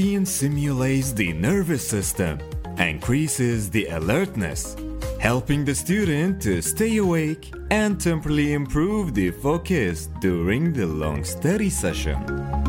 Routine simulates the nervous system, increases the alertness, helping the student to stay awake and temporarily improve the focus during the long study session.